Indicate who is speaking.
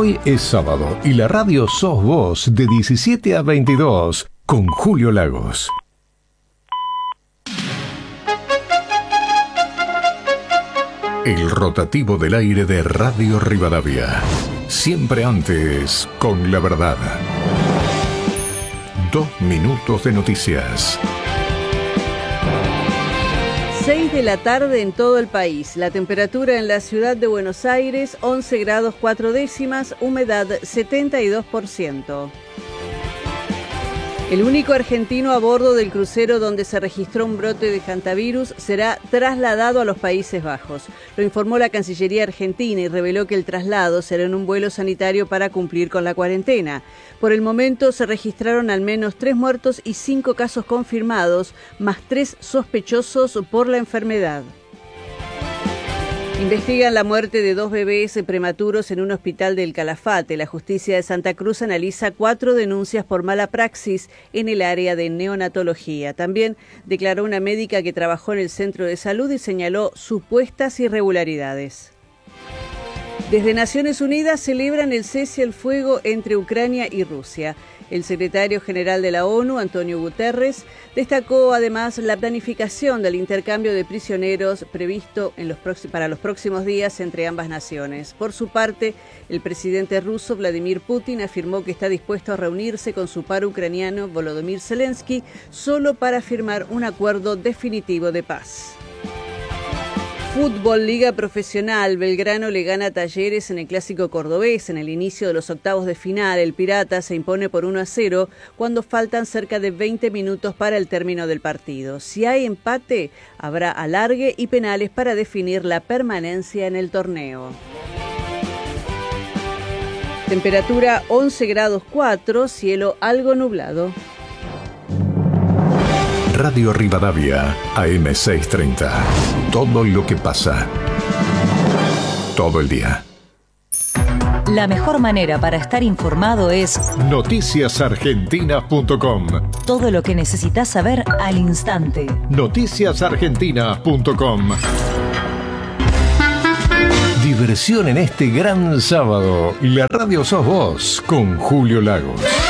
Speaker 1: Hoy es sábado y la radio sos vos de 17 a 22 con Julio Lagos. El rotativo del aire de Radio Rivadavia. Siempre antes con la verdad. 2 minutos de noticias.
Speaker 2: 6 de la tarde en todo el país. La temperatura en la ciudad de Buenos Aires, 11 grados 4 décimas, humedad 72%. El único argentino a bordo del crucero donde se registró un brote de hantavirus será trasladado a los Países Bajos. Lo informó la Cancillería Argentina y reveló que el traslado será en un vuelo sanitario para cumplir con la cuarentena. Por el momento se registraron al menos 3 muertos y 5 casos confirmados, más 3 sospechosos por la enfermedad. Investigan la muerte de 2 bebés prematuros en un hospital del Calafate. La justicia de Santa Cruz analiza 4 denuncias por mala praxis en el área de neonatología. También declaró una médica que trabajó en el centro de salud y señaló supuestas irregularidades. Desde Naciones Unidas celebran el cese al fuego entre Ucrania y Rusia. El secretario general de la ONU, Antonio Guterres, destacó además la planificación del intercambio de prisioneros previsto para los próximos días entre ambas naciones. Por su parte, el presidente ruso Vladimir Putin afirmó que está dispuesto a reunirse con su par ucraniano Volodymyr Zelensky solo para firmar un acuerdo definitivo de paz. Fútbol, Liga Profesional. Belgrano le gana a Talleres en el Clásico Cordobés. En el inicio de los octavos de final, el Pirata se impone por 1-0 cuando faltan cerca de 20 minutos para el término del partido. Si hay empate, habrá alargue y penales para definir la permanencia en el torneo. Temperatura 11 grados 4, cielo algo nublado.
Speaker 1: Radio Rivadavia, AM 630. Todo lo que pasa. Todo el día.
Speaker 3: La mejor manera para estar informado es
Speaker 1: noticiasargentinas.com.
Speaker 3: Todo lo que necesitas saber al instante.
Speaker 1: Noticiasargentinas.com. Diversión en este gran sábado. La radio sos vos con Julio Lagos.